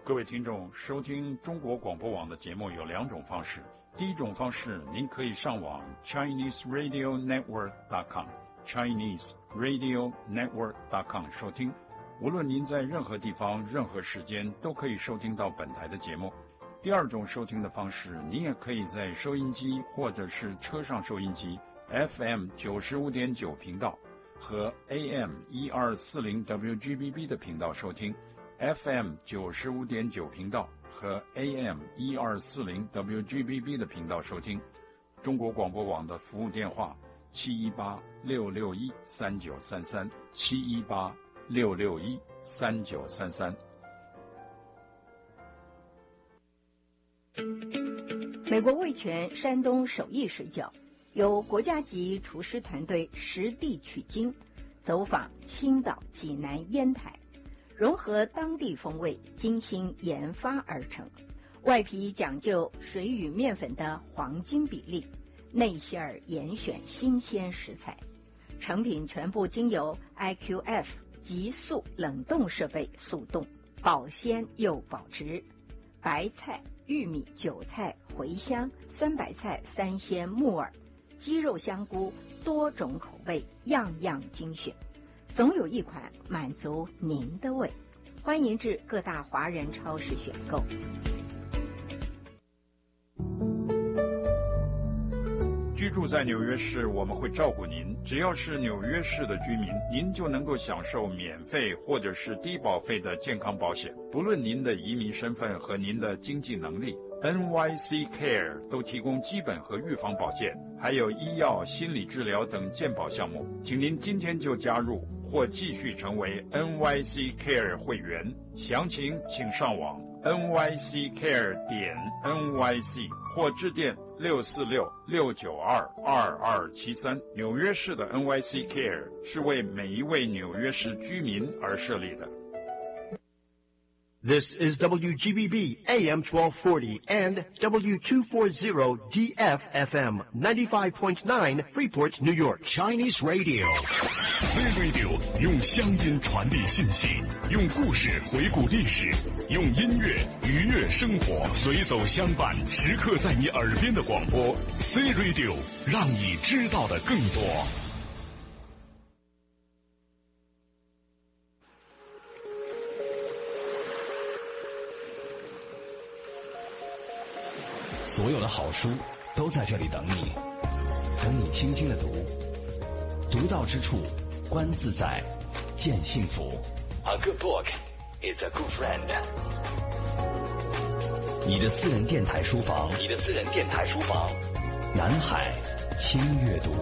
各位听众，收听中国广播网的节目有两种方式。第一种方式，您可以上网 ChineseRadioNetwork.com 收听。无论您在任何地方、任何时间，都可以收听到本台的节目。第二种收听的方式，您也可以在收音机或者是车上收音机 FM 95.9频道和 AM 1240 WGBB 的频道收听。FM 95.9频道和 AM 1240 WGBB 的频道收听。中国广播网的服务电话718-661-3933 718-661-3933。 美国味全山东手艺水饺由国家级厨师团队实地取经，走访青岛、济南、烟台，融合当地风味，精心研发而成。外皮讲究水与面粉的黄金比例，内馅儿严选新鲜食材，成品全部经由 IQF 急速冷冻设备速冻，保鲜又保值。白菜、玉米、韭菜、茴香、酸白菜、三鲜、木耳、鸡肉、香菇，多种口味，样样精选，总有一款满足您的胃。欢迎至各大华人超市选购。 居住在纽约市，我们会照顾您。只要是纽约市的居民，您就能够享受免费或者是低保费的健康保险。不论您的移民身份和您的经济能力， NYC Care 都提供基本和预防保健，还有医药、心理治疗等健保项目。请您今天就加入或继续成为 NYC Care 会员，详情请上网 nyccare.nyc 或致电646-692-2273。纽约市的 NYC Care 是为每一位纽约市居民而设立的。 This is WGBB AM 1240 and W240 DFFM 95.9 Freeport, New York. Chinese Radio. C Radio 用乡音传递信息，用故事回顾历史，用音乐愉悦生活，随走相伴，时刻在你耳边的广播。C Radio 让你知道的更多。 所有的好书都在这里等你，等你轻轻的读，读到之处，观自在，见幸福。A good book is a good friend。你的私人电台书房，你的私人电台书房，南海轻阅读。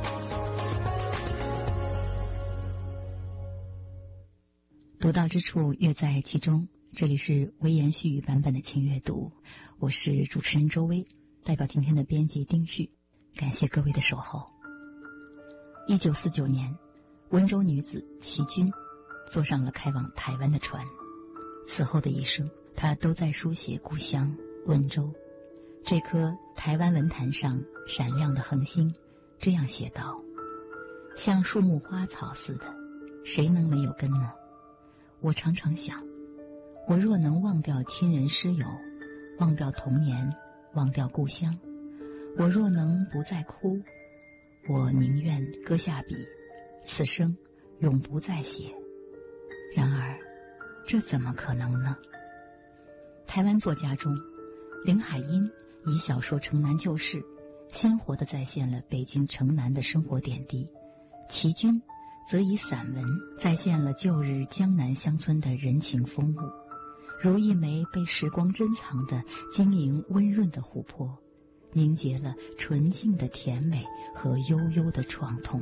读到之处，乐在其中。这里是微言絮语版本的轻阅读，我是主持人周薇，代表今天的编辑丁旭，感谢各位的守候。1949年，温州女子齐君坐上了开往台湾的船，此后的一生，她都在书写故乡温州这颗台湾文坛上闪亮的恒星，这样写道：像树木花草似的，谁能没有根呢？我常常想，我若能忘掉亲人师友，忘掉童年，忘掉故乡，我若能不再哭，我宁愿搁下笔，此生永不再写。然而这怎么可能呢？台湾作家中，林海音以小说《城南旧事》鲜活地再现了北京城南的生活点滴，齐君则以散文再现了旧日江南乡村的人情风物，如一枚被时光珍藏的晶莹温润的琥珀，凝结了纯净的甜美和悠悠的创痛。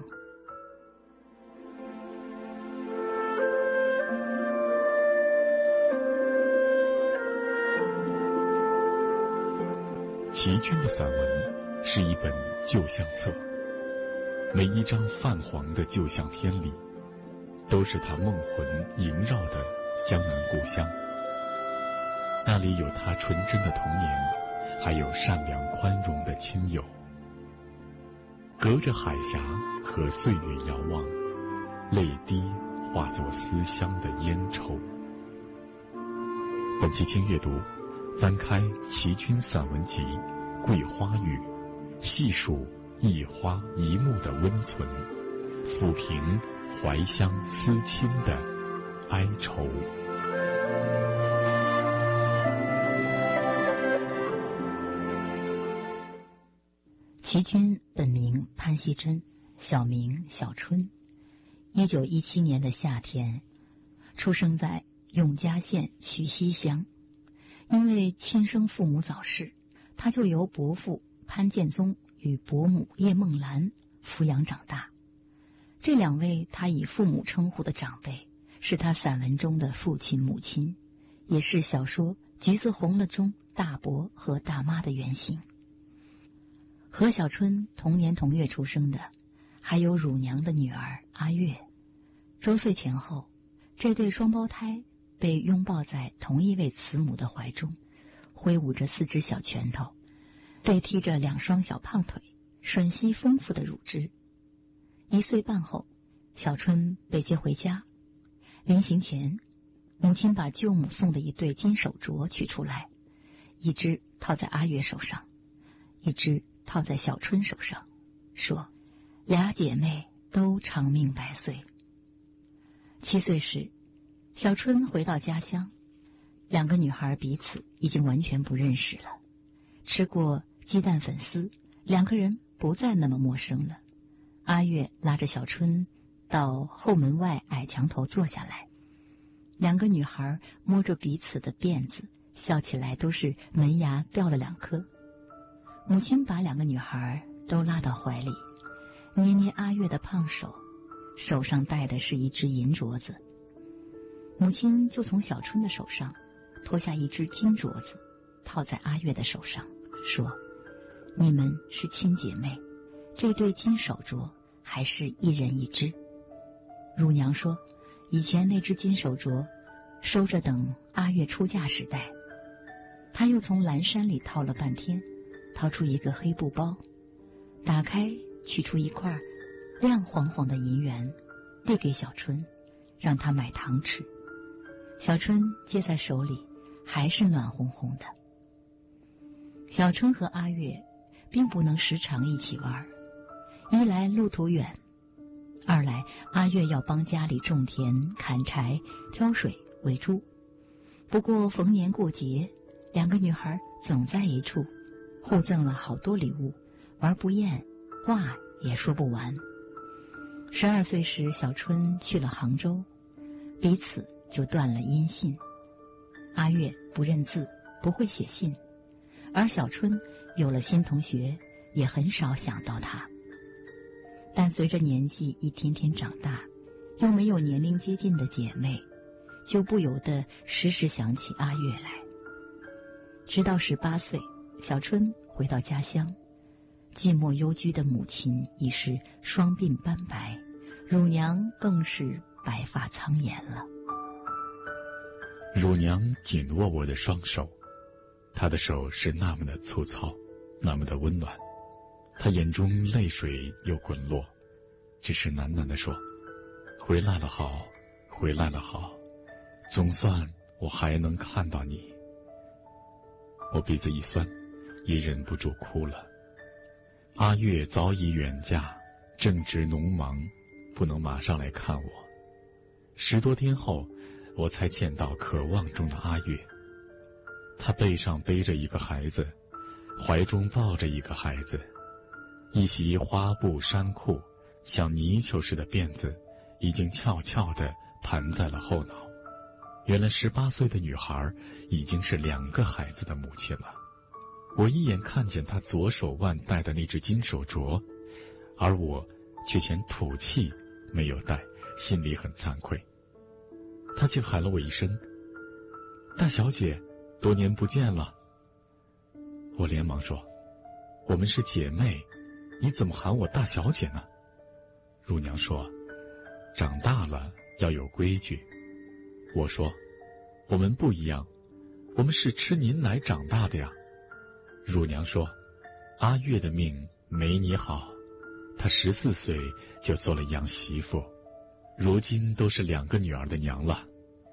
齐君的散文是一本旧相册，每一张泛黄的旧相片里，都是他梦魂萦绕的江南故乡。那里有他纯真的童年，还有善良宽容的亲友。隔着海峡和岁月遥望，泪滴化作思乡的烟抽。 本期轻阅读，翻开齐君散文集《桂花语》，细数一花一木的温存，抚平怀乡思亲的哀愁。 齐君本名潘锡珍，小名小春。1917年的夏天，出生在永嘉县曲溪乡。因为亲生父母早逝，他就由伯父潘建宗与伯母叶梦兰抚养长大。这两位他以父母称呼的长辈，是他散文中的父亲母亲，也是小说《橘子红了》中大伯和大妈的原型。和小春同年同月出生的，还有乳娘的女儿阿月。周岁前后，这对双胞胎被拥抱在同一位慈母的怀中，挥舞着4只小拳头，对踢着2双小胖腿，吮吸丰富的乳汁。1岁半后，小春被接回家。临行前，母亲把舅母送的一对金手镯取出来，一只套在阿月手上，一只套在小春手上，说俩姐妹都长命百岁。7岁时，小春回到家乡，2个女孩彼此已经完全不认识了。吃过鸡蛋粉丝，2个人不再那么陌生了。阿月拉着小春到后门外矮墙头坐下来，2个女孩摸着彼此的辫子，笑起来都是门牙掉了2颗。母亲把2个女孩都拉到怀里，捏捏阿月的胖手，手上戴的是一只银镯子。母亲就从小春的手上脱下一只金镯子，套在阿月的手上，说：你们是亲姐妹，这对金手镯还是1人1只。乳娘说，以前那只金手镯收着等阿月出嫁时戴。她又从蓝衫里掏了半天，掏出一个黑布包，打开取出一块亮晃晃的银元，递给小春，让她买糖吃。小春接在手里，还是暖烘烘的。小春和阿月并不能时常一起玩，一来路途远，二来阿月要帮家里种田、砍柴、挑水、喂猪。不过逢年过节，2个女孩总在一处，互赠了好多礼物，玩不厌，话也说不完。12岁时，小春去了杭州，彼此就断了音信。阿月不认字，不会写信，而小春有了新同学，也很少想到他。但随着年纪一天天长大，又没有年龄接近的姐妹，就不由得时时想起阿月来。直到18岁，小春回到家乡，寂寞幽居的母亲已是双鬓斑白，乳娘更是白发苍颜了。 乳娘紧握我的双手，她的手是那么的粗糙，那么的温暖。她眼中泪水又滚落，只是喃喃地说：回来了好，回来了好，总算我还能看到你。我鼻子一酸，也忍不住哭了。阿月早已远嫁，正值农忙，不能马上来看我。10多天后，我才见到渴望中的阿月。她背上背着一个孩子，怀中抱着一个孩子，一袭花布衫裤，像泥鳅似的辫子已经翘翘地盘在了后脑。原来18岁的女孩已经是2个孩子的母亲了。我一眼看见她左手腕戴的那只金手镯，而我却嫌土气没有戴，心里很惭愧。她竟喊了我一声：大小姐，多年不见了。我连忙说：我们是姐妹，你怎么喊我大小姐呢？乳娘说：长大了要有规矩。我说：我们不一样，我们是吃您奶长大的呀。乳娘说：阿月的命没你好，她14岁就做了养媳妇，如今都是2个女儿的娘了。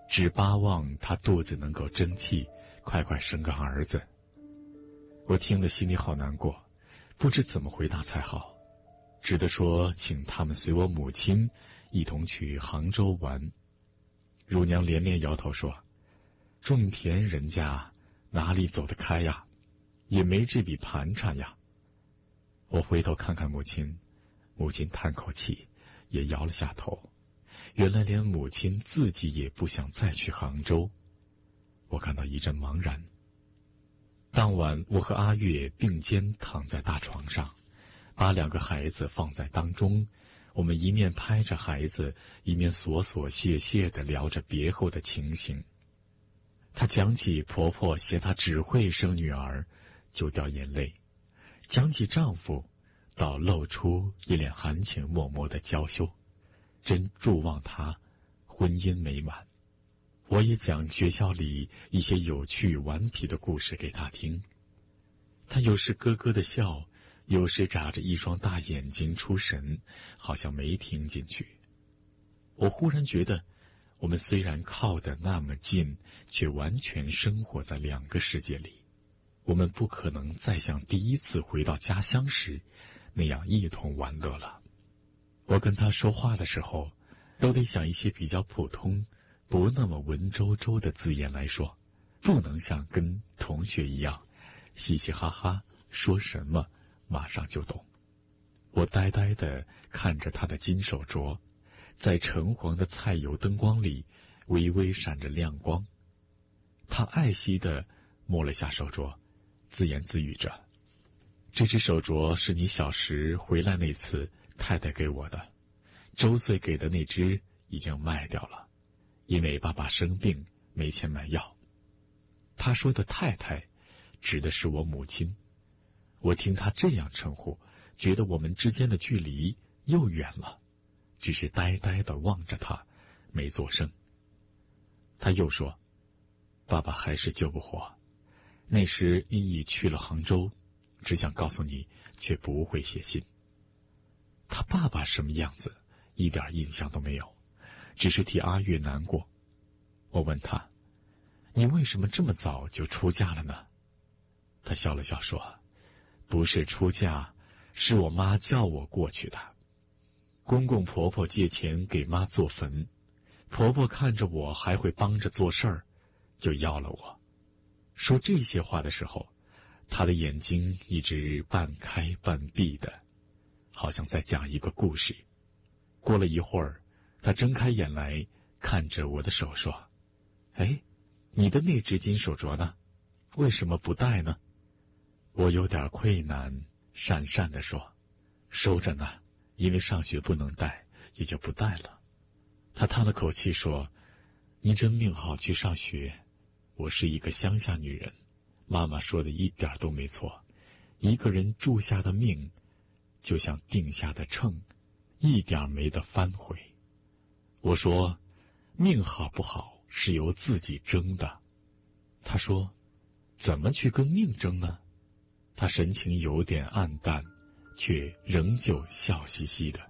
只巴望她肚子能够争气，快快生个儿子。我听了心里好难过，不知怎么回答才好，只得说请他们随我母亲一同去杭州玩。乳娘连连摇头说，种田人家哪里走得开呀，也没这笔盘缠呀。我回头看看母亲，母亲叹口气，也摇了下头。原来连母亲自己也不想再去杭州。我感到一阵茫然。当晚我和阿月并肩躺在大床上，把2个孩子放在当中，我们一面拍着孩子，一面琐琐屑屑地聊着别后的情形。她讲起婆婆嫌她只会生女儿，就掉眼泪；讲起丈夫，倒露出一脸含情脉脉的娇羞，真祝望她婚姻美满。我也讲学校里一些有趣顽皮的故事给她听，她有时咯咯的笑，有时眨着一双大眼睛出神，好像没听进去。我忽然觉得，我们虽然靠得那么近，却完全生活在2个世界里。我们不可能再像第一次回到家乡时那样一同玩乐了。我跟他说话的时候，都得想一些比较普通，不那么文绉绉的字眼来说，不能像跟同学一样嘻嘻哈哈，说什么马上就懂。我呆呆地看着他的金手镯，在橙黄的菜油灯光里微微闪着亮光。他爱惜地摸了下手镯，自言自语着，这只手镯是你小时回来那次太太给我的，周岁给的那只已经卖掉了，因为爸爸生病没钱买药。他说的太太指的是我母亲。我听他这样称呼，觉得我们之间的距离又远了，只是呆呆地望着他，没作声。他又说，爸爸还是救不活，那时你已去了杭州，只想告诉你，却不会写信。他爸爸什么样子一点印象都没有，只是替阿月难过。我问他，你为什么这么早就出嫁了呢？他笑了笑说，不是出嫁，是我妈叫我过去的。公公婆婆借钱给妈做坟，婆婆看着我还会帮着做事儿，就要了我。说这些话的时候，她的眼睛一直半开半闭的，好像在讲一个故事。过了一会儿，她睁开眼来，看着我的手说，哎，你的那只金手镯呢？为什么不戴呢？我有点愧难，讪讪地说，收着呢，因为上学不能戴，也就不戴了。她叹了口气说，你真命好去上学，我是一个乡下女人，妈妈说的一点都没错，一个人铸下的命就像定下的秤，一点没得翻回。我说，命好不好是由自己争的。她说，怎么去跟命争呢？她神情有点暗淡，却仍旧笑嘻嘻的。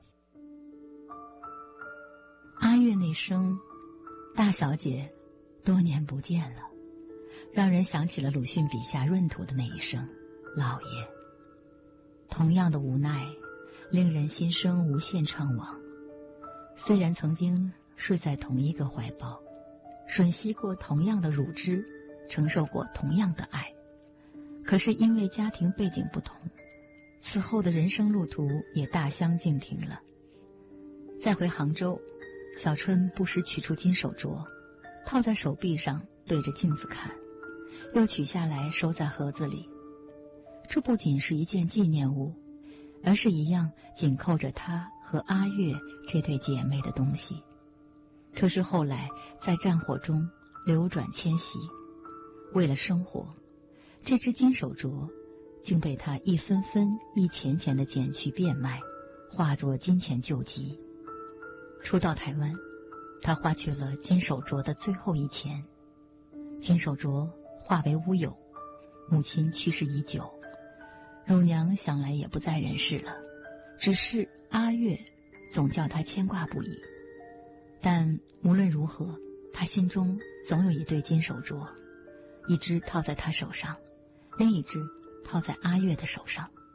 阿月那声大小姐多年不见了，让人想起了鲁迅笔下闰土的那一声老爷。同样的无奈，令人心生无限怅惘。虽然曾经睡在同一个怀抱，吮吸过同样的乳汁，承受过同样的爱，可是因为家庭背景不同，此后的人生路途也大相径庭了。再回杭州，小春不时取出金手镯，套在手臂上，对着镜子看，又取下来收在盒子里。这不仅是一件纪念物，而是一样紧扣着她和阿月这对姐妹的东西。可是后来在战火中流转迁徙，为了生活，这只金手镯竟被他一分分一钱钱的捡去变卖，化作金钱救急。初到台湾，他花去了金手镯的最后一钱，金手镯化为乌有。母亲去世已久，乳娘想来也不在人世了，只是阿月总叫他牵挂不已。但无论如何， 他心中总有一对金手镯，一只套在他手上，另一只套在阿月的手上。